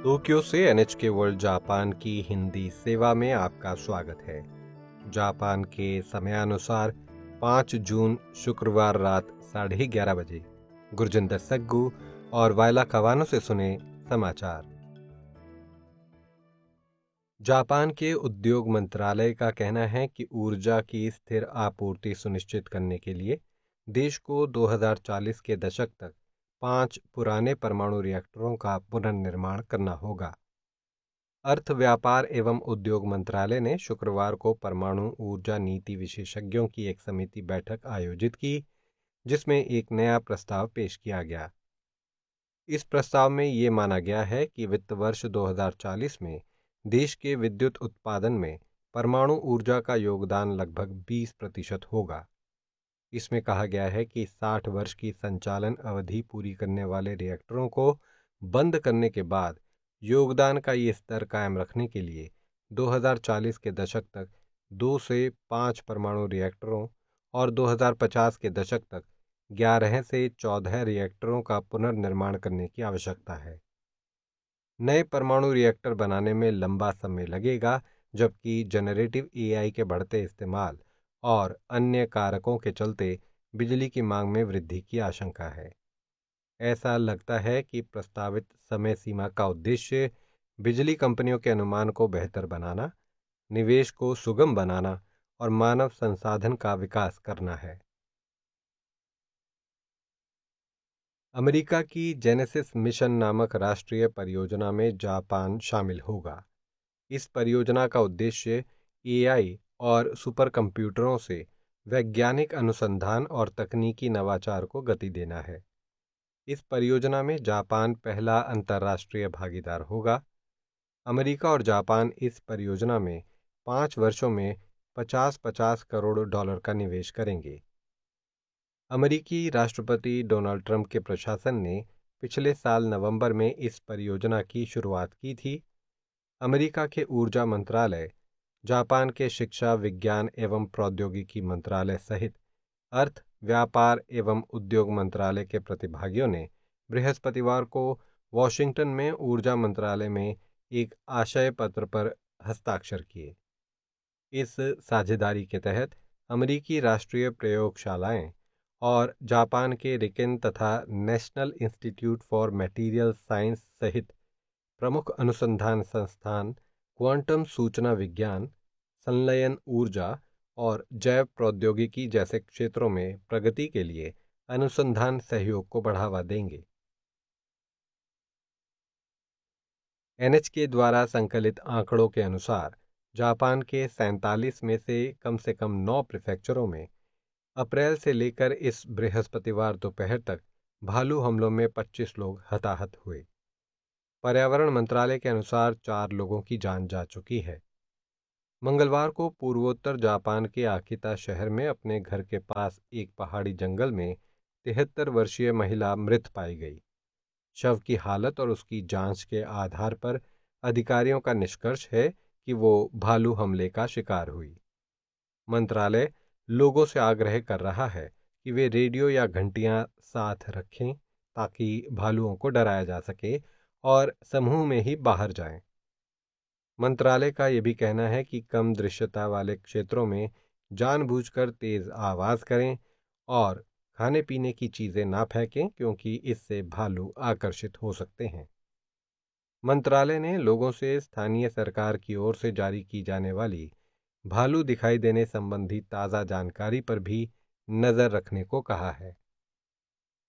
Tokyo से NHK world Japan की हिंदी सेवा में आपका स्वागत है। जापान के समयानुसार 5 जून शुक्रवार रात 11:30 बजे गुरजिंदर सग्गू और वायला कवानो से सुने समाचार। जापान के उद्योग मंत्रालय का कहना है कि ऊर्जा की स्थिर आपूर्ति सुनिश्चित करने के लिए देश को 2040 के दशक तक 5 पुराने परमाणु रिएक्टरों का पुनर्निर्माण करना होगा। अर्थ व्यापार एवं उद्योग मंत्रालय ने शुक्रवार को परमाणु ऊर्जा नीति विशेषज्ञों की एक समिति बैठक आयोजित की, जिसमें एक नया प्रस्ताव पेश किया गया। इस प्रस्ताव में ये माना गया है कि वित्त वर्ष 2040 में देश के विद्युत उत्पादन में परमाणु ऊर्जा का योगदान लगभग 20% होगा। इसमें कहा गया है कि 60 वर्ष की संचालन अवधि पूरी करने वाले रिएक्टरों को बंद करने के बाद योगदान का ये स्तर कायम रखने के लिए 2040 के दशक तक 2 से 5 परमाणु रिएक्टरों और 2050 के दशक तक 11 से 14 रिएक्टरों का पुनर्निर्माण करने की आवश्यकता है। नए परमाणु रिएक्टर बनाने में लंबा समय लगेगा, जबकि जनरेटिव AI के बढ़ते इस्तेमाल और अन्य कारकों के चलते बिजली की मांग में वृद्धि की आशंका है। ऐसा लगता है कि प्रस्तावित समय सीमा का उद्देश्य बिजली कंपनियों के अनुमान को बेहतर बनाना, निवेश को सुगम बनाना और मानव संसाधन का विकास करना है। अमेरिका की जेनेसिस मिशन नामक राष्ट्रीय परियोजना में जापान शामिल होगा। इस परियोजना का उद्देश्य AI और सुपर कंप्यूटरों से वैज्ञानिक अनुसंधान और तकनीकी नवाचार को गति देना है। इस परियोजना में जापान पहला अंतर्राष्ट्रीय भागीदार होगा। अमेरिका और जापान इस परियोजना में 5 वर्षों में 50-50 करोड़ डॉलर का निवेश करेंगे। अमेरिकी राष्ट्रपति डोनाल्ड ट्रंप के प्रशासन ने पिछले साल नवंबर में इस परियोजना की शुरुआत की थी। अमेरिका के ऊर्जा मंत्रालय, जापान के शिक्षा विज्ञान एवं प्रौद्योगिकी मंत्रालय सहित अर्थ व्यापार एवं उद्योग मंत्रालय के प्रतिभागियों ने बृहस्पतिवार को वॉशिंगटन में ऊर्जा मंत्रालय में एक आशय पत्र पर हस्ताक्षर किए। इस साझेदारी के तहत अमेरिकी राष्ट्रीय प्रयोगशालाएं और जापान के रिकेन तथा national institute for material science सहित प्रमुख अनुसंधान संस्थान क्वांटम सूचना विज्ञान, संलयन ऊर्जा और जैव प्रौद्योगिकी जैसे क्षेत्रों में प्रगति के लिए अनुसंधान सहयोग को बढ़ावा देंगे। NHK द्वारा संकलित आंकड़ों के अनुसार जापान के 47 में से कम 9 प्रीफेक्चरों में अप्रैल से लेकर इस बृहस्पतिवार दोपहर तक भालू हमलों में 25 लोग हताहत हुए। पर्यावरण मंत्रालय के अनुसार 4 लोगों की जान जा चुकी है। मंगलवार को पूर्वोत्तर जापान के आकिता शहर में अपने घर के पास एक पहाड़ी जंगल में 73 वर्षीय महिला मृत पाई गई। शव की हालत और उसकी जांच के आधार पर अधिकारियों का निष्कर्ष है कि वो भालू हमले का शिकार हुई। मंत्रालय लोगों से आग्रह कर रहा है कि वे रेडियो या घंटियां साथ रखें ताकि भालुओं को डराया जा सके और समूह में ही बाहर जाएं। मंत्रालय का यह भी कहना है कि कम दृश्यता वाले क्षेत्रों में जानबूझकर तेज आवाज करें और खाने पीने की चीजें ना फेंकें, क्योंकि इससे भालू आकर्षित हो सकते हैं। मंत्रालय ने लोगों से स्थानीय सरकार की ओर से जारी की जाने वाली भालू दिखाई देने संबंधी ताज़ा जानकारी पर भी नज़र रखने को कहा है।